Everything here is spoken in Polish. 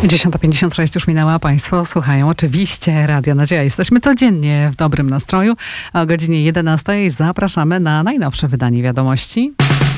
10:56 już minęła. Państwo słuchają oczywiście Radia Nadzieja. Jesteśmy codziennie w dobrym nastroju. A o godzinie 11:00 zapraszamy na najnowsze wydanie wiadomości.